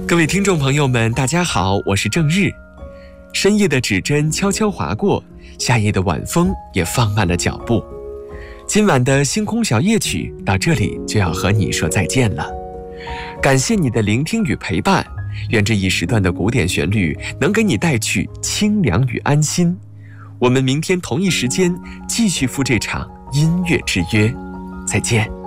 各位听众朋友们，大家好，我是郑日。深夜的指针悄悄划过，夏夜的晚风也放慢了脚步。今晚的星空小夜曲到这里就要和你说再见了。感谢你的聆听与陪伴，愿这一时段的古典旋律能给你带去清凉与安心。我们明天同一时间继续赴这场音乐之约，再见。